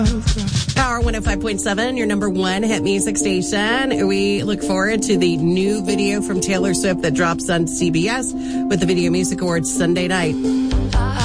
Power 105.7, your number one hit music station. We look forward to the new video from Taylor Swift that drops on CBS with the Video Music Awards Sunday night.